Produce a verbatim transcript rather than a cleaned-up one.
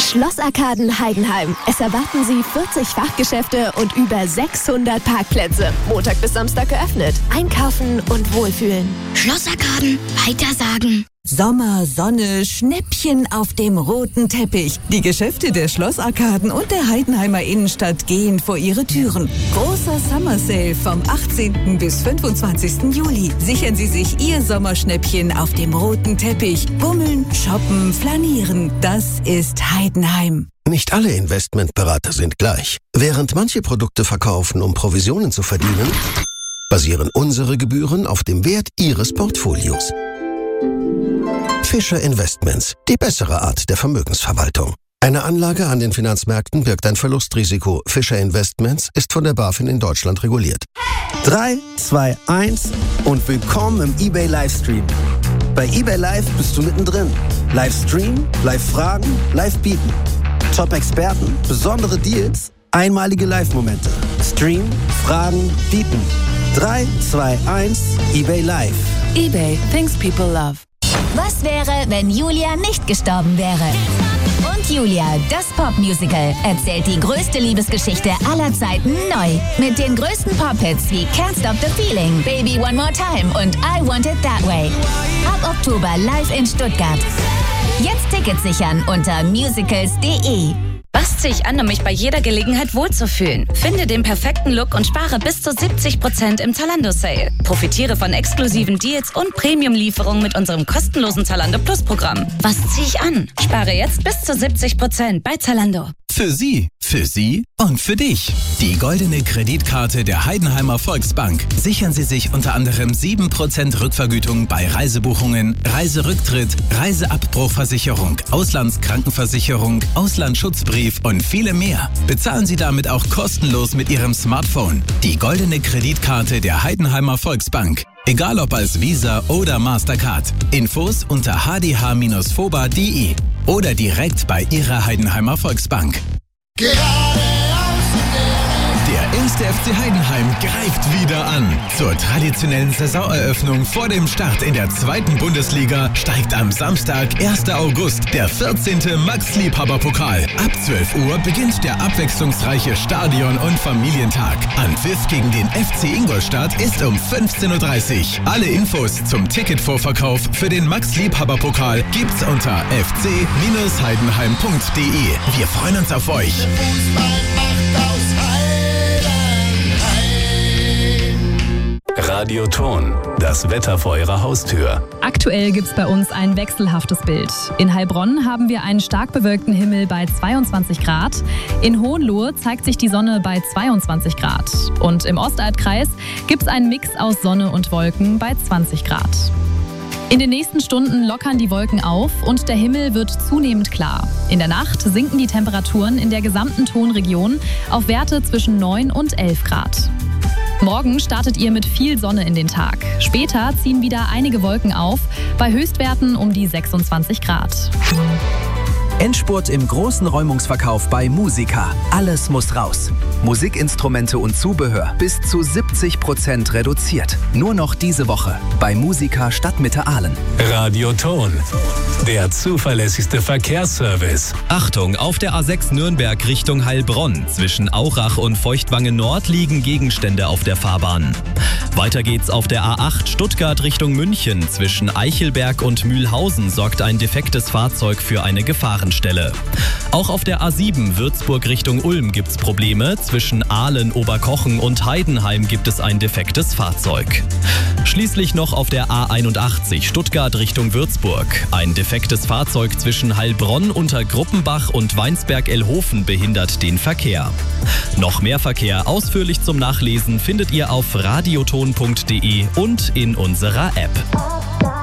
Schlossarkaden Heidenheim. Es erwarten Sie vierzig Fachgeschäfte und über sechshundert Parkplätze. Montag bis Samstag geöffnet. Einkaufen und wohlfühlen. Schlossarkaden, weitersagen. Sommer, Sonne, Schnäppchen auf dem roten Teppich. Die Geschäfte der Schlossarkaden und der Heidenheimer Innenstadt gehen vor ihre Türen. Großer Summer Sale vom achtzehnten bis fünfundzwanzigsten Juli. Sichern Sie sich Ihr Sommerschnäppchen auf dem roten Teppich. Bummeln, shoppen, flanieren. Das ist Heidenheim. Nicht alle Investmentberater sind gleich. Während manche Produkte verkaufen, um Provisionen zu verdienen, basieren unsere Gebühren auf dem Wert Ihres Portfolios. Fischer Investments, die bessere Art der Vermögensverwaltung. Eine Anlage an den Finanzmärkten birgt ein Verlustrisiko. Fischer Investments ist von der BaFin in Deutschland reguliert. drei, zwei, eins und willkommen im eBay Livestream. Bei eBay Live bist du mittendrin. Livestream, Live-Fragen, Live-Bieten. Top-Experten, besondere Deals, einmalige Live-Momente. Stream, Fragen, Bieten. drei, zwei, eins, eBay Live. eBay, things people love. Was wäre, wenn Julia nicht gestorben wäre? Und Julia, das Popmusical, erzählt die größte Liebesgeschichte aller Zeiten neu. Mit den größten Pop-Hits wie Can't Stop the Feeling, Baby One More Time und I Want It That Way. Ab Oktober live in Stuttgart. Jetzt Tickets sichern unter musicals punkt de. Was ziehe ich an, um mich bei jeder Gelegenheit wohlzufühlen? Finde den perfekten Look und spare bis zu siebzig Prozent im Zalando-Sale. Profitiere von exklusiven Deals und Premium-Lieferungen mit unserem kostenlosen Zalando Plus-Programm. Was ziehe ich an? Spare jetzt bis zu siebzig Prozent bei Zalando. Für Sie, für Sie und für dich. Die goldene Kreditkarte der Heidenheimer Volksbank. Sichern Sie sich unter anderem sieben Prozent Rückvergütung bei Reisebuchungen, Reiserücktritt, Reiseabbruchversicherung, Auslandskrankenversicherung, Auslandsschutzbrief und viele mehr. Bezahlen Sie damit auch kostenlos mit Ihrem Smartphone. Die goldene Kreditkarte der Heidenheimer Volksbank. Egal ob als Visa oder Mastercard. Infos unter h d h Bindestrich foba punkt de oder direkt bei Ihrer Heidenheimer Volksbank. Der erste F C Heidenheim greift wieder an. Zur traditionellen Saisoneröffnung vor dem Start in der zweiten Bundesliga steigt am Samstag, ersten August, der vierzehnte Max-Liebhaber-Pokal. Ab zwölf Uhr beginnt der abwechslungsreiche Stadion- und Familientag. Anpfiff gegen den F C Ingolstadt ist um fünfzehn Uhr dreißig. Alle Infos zum Ticketvorverkauf für den Max-Liebhaber-Pokal gibt's unter f c Bindestrich heidenheim punkt de. Wir freuen uns auf euch. Radioton, das Wetter vor Ihrer Haustür. Aktuell gibt's bei uns ein wechselhaftes Bild. In Heilbronn haben wir einen stark bewölkten Himmel bei zweiundzwanzig Grad. In Hohenlohe zeigt sich die Sonne bei zweiundzwanzig Grad. Und im Ostalbkreis gibt's einen Mix aus Sonne und Wolken bei zwanzig Grad. In den nächsten Stunden lockern die Wolken auf und der Himmel wird zunehmend klar. In der Nacht sinken die Temperaturen in der gesamten Tonregion auf Werte zwischen neun und elf Grad. Morgen startet ihr mit viel Sonne in den Tag. Später ziehen wieder einige Wolken auf, bei Höchstwerten um die sechsundzwanzig Grad. Endspurt im großen Räumungsverkauf bei Musica. Alles muss raus. Musikinstrumente und Zubehör bis zu siebzig Prozent reduziert. Nur noch diese Woche bei Musica Stadtmitte Aalen. Radioton, der zuverlässigste Verkehrsservice. Achtung, auf der A sechs Nürnberg Richtung Heilbronn. Zwischen Aurach und Feuchtwangen Nord liegen Gegenstände auf der Fahrbahn. Weiter geht's auf der A acht Stuttgart Richtung München. Zwischen Eichelberg und Mühlhausen sorgt ein defektes Fahrzeug für eine Gefahrenstelle. Auch auf der A sieben Würzburg Richtung Ulm gibt's Probleme. Zwischen Aalen, Oberkochen und Heidenheim gibt es ein defektes Fahrzeug. Schließlich noch auf der A einundachtzig Stuttgart Richtung Würzburg. Ein defektes Fahrzeug zwischen Heilbronn unter Gruppenbach und Weinsberg-Elhofen behindert den Verkehr. Noch mehr Verkehr ausführlich zum Nachlesen findet ihr auf radioton punkt de und in unserer App.